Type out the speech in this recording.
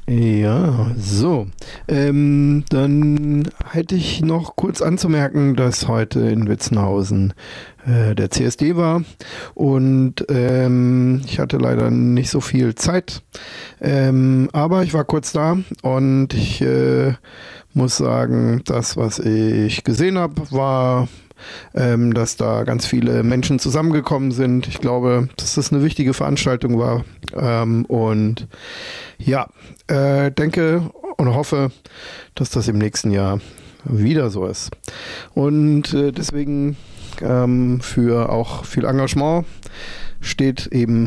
Ja, so. Dann hätte ich noch kurz anzumerken, dass heute in Witzenhausen der CSD war und ich hatte leider nicht so viel Zeit, aber ich war kurz da und ich muss sagen, das, was ich gesehen habe, war dass da ganz viele Menschen zusammengekommen sind. Ich glaube, dass das eine wichtige Veranstaltung war. Und ja, denke und hoffe, dass das im nächsten Jahr wieder so ist. Und deswegen für auch viel Engagement steht eben